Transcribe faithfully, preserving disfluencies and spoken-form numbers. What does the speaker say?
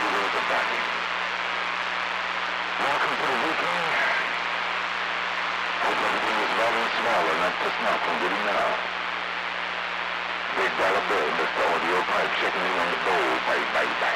world of body. Welcome to the weekend. Hope everything is well and small and not just not from getting now. Big dollar bill, Mister Audio Pipe checking in on the bowl. Bye, bye, bye.